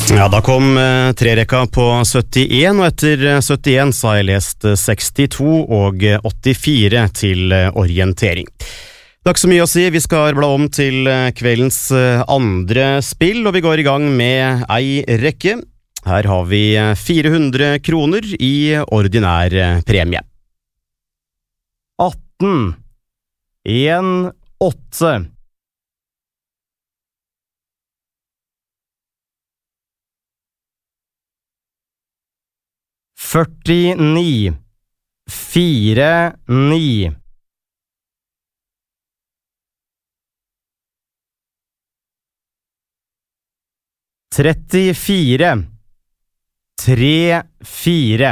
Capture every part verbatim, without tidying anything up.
Ja, da kom eh, trerekka på syttien, og etter eh, syttien så har jeg lest eh, sekstito og eh, åttifire til eh, orientering. Det er ikke så mye å si, vi skal bla om til eh, kveldens eh, andre spill, og vi går i gang med ei rekke. Her har vi eh, fire hundre kroner i ordinær eh, premie. atten, en, åtte. førtini, fire, ni. trettifire, tre, fire.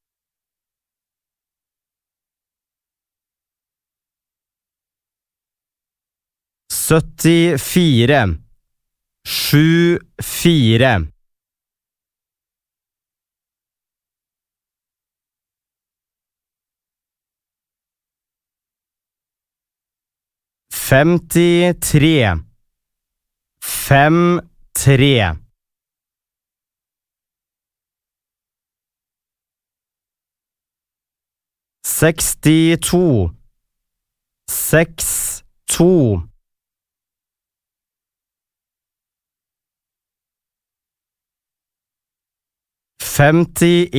syttifire, sju, fire. femtitre, fem, tre. sekstito, seks, to. femti